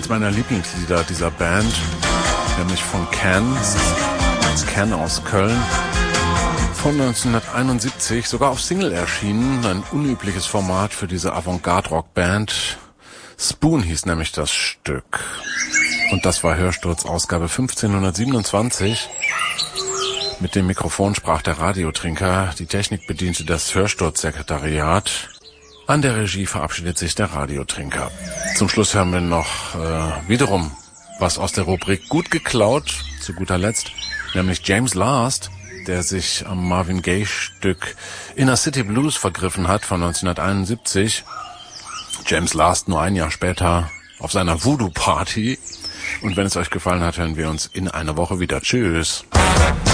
meiner Lieblingslieder dieser Band, nämlich von Can aus Köln, von 1971, sogar auf Single erschienen, ein unübliches Format für diese Avantgarde-Rock-Band. Spoon hieß nämlich das Stück. Und das war Hörsturz Ausgabe 1527. Mit dem Mikrofon sprach der Radiotrinker, die Technik bediente das Hörsturzsekretariat. An der Regie verabschiedet sich der Radiotrinker. Zum Schluss hören wir noch wiederum was aus der Rubrik Gut geklaut, zu guter Letzt, nämlich James Last, der sich am Marvin Gaye-Stück Inner City Blues vergriffen hat von 1971. James Last nur ein Jahr später auf seiner Voodoo-Party. Und wenn es euch gefallen hat, hören wir uns in einer Woche wieder. Tschüss.